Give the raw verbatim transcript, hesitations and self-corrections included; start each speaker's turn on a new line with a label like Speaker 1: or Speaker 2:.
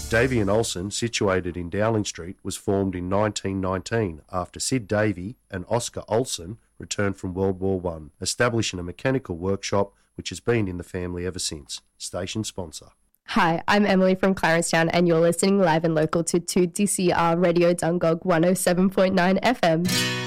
Speaker 1: Davey and Olsen, situated in Dowling Street, was formed in nineteen nineteen after Sid Davey and Oscar Olsen returned from World War One, establishing a mechanical workshop which has been in the family ever since. Station sponsor.
Speaker 2: Hi, I'm Emily from Clarencetown and you're listening live and local to two D C R Radio Dungog one oh seven point nine F M.